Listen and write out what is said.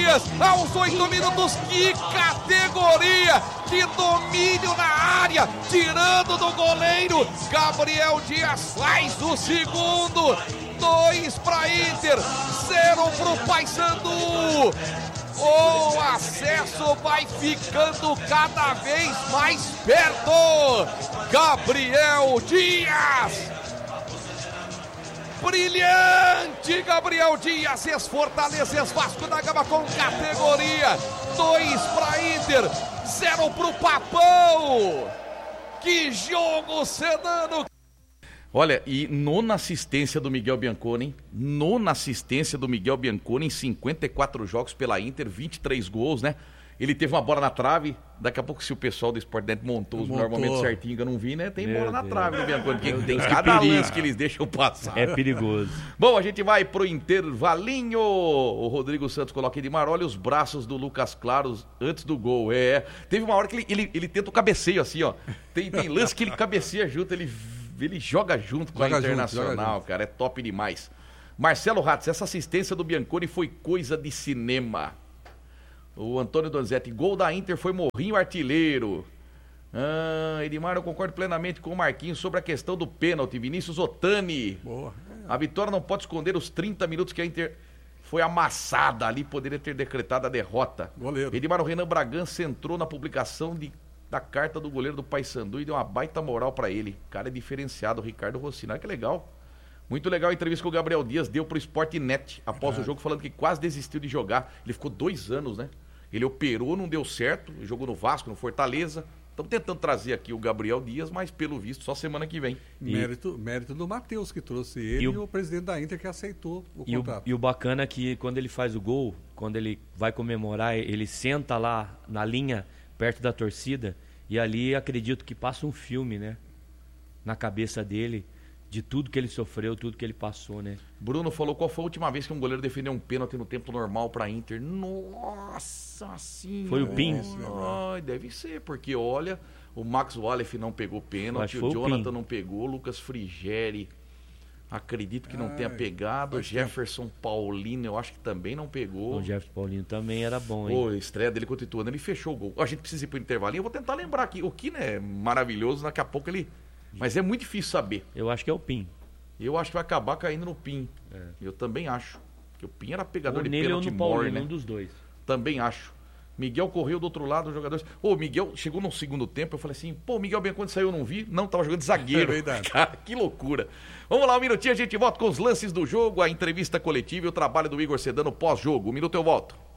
Dias, aos 8 minutos, que categoria, que domínio na área, tirando do goleiro, Gabriel Dias faz o segundo, 2 para Inter, 0 para o Paysandu. O acesso vai ficando cada vez mais perto. Gabriel Dias. Brilhante Gabriel Dias. Ex-Fortaleza, ex-Vasco da Gama com categoria. 2 para Inter, 0 para o Papão. Que jogo sedano. Olha, e nona assistência do Miguel Bianconi, hein? Nona assistência do Miguel Bianconi em 54 jogos pela Inter, 23 gols, né? Ele teve uma bola na trave, daqui a pouco se o pessoal do Sportnet montou os melhores momentos certinho que eu não vi, né? Tem bola na trave do Bianconi, que tem cada lance que eles deixam passar. É perigoso. Bom, a gente vai pro intervalinho. O Rodrigo Santos coloca Edmar, olha os braços do Lucas Claros antes do gol. Teve uma hora que ele tenta o cabeceio assim, ó. Tem lance que ele cabeceia junto, ele joga junto com a Internacional, cara, é top demais. Marcelo Ratz, essa assistência do Bianconi foi coisa de cinema. O Antônio Donzetti, gol da Inter foi Morrinho artilheiro. Edmar, eu concordo plenamente com o Marquinhos sobre a questão do pênalti. Vinícius Otani. Boa. A vitória não pode esconder os 30 minutos que a Inter foi amassada ali, poderia ter decretado a derrota. Goleiro. Edmar, o Renan Bragança entrou na publicação da carta do goleiro do Paysandu e deu uma baita moral pra ele. Cara é diferenciado, o Ricardo Rossini. Olha que legal. Muito legal a entrevista que o Gabriel Dias deu pro Sportnet após o jogo, falando que quase desistiu de jogar. Ele ficou 2 anos, né? Ele operou, não deu certo, jogou no Vasco, no Fortaleza. Estamos tentando trazer aqui o Gabriel Dias, mas pelo visto só semana que vem. Mérito do Matheus que trouxe ele e o presidente da Inter que aceitou o contrato. E o bacana é que quando ele faz o gol, quando ele vai comemorar, ele senta lá na linha perto da torcida e ali acredito que passa um filme, né? Na cabeça dele, de tudo que ele sofreu, tudo que ele passou, né? Bruno falou, qual foi a última vez que um goleiro defendeu um pênalti no tempo normal pra Inter? Nossa senhora. Foi o Pin? Deve ser, porque olha, o Max Wallace não pegou pênalti, o Jonathan não pegou, o Lucas Frigeri, acredito que não tenha pegado, o Jefferson Paulino, eu acho que também não pegou. O Jefferson Paulino também era bom, hein? Pô, a estreia dele contra o Ituano, ele fechou o gol. A gente precisa ir pro intervalinho, eu vou tentar lembrar aqui. O Kine é maravilhoso, daqui a pouco ele... Mas é muito difícil saber. Eu acho que é o Pin. Eu acho que vai acabar caindo no Pin. Eu também acho. Porque o Pin era pegador de pênalti pênalti morre, né? Um dos dois. Também acho. Miguel correu do outro lado, os jogadores... O Miguel chegou no segundo tempo, eu falei assim, pô, o Miguel Bianconi saiu, eu não vi. Não, tava jogando de zagueiro. É verdade. Cara, que loucura. Vamos lá, um minutinho, a gente volta com os lances do jogo, a entrevista coletiva e o trabalho do Igor Sedano pós-jogo. Um minuto eu volto.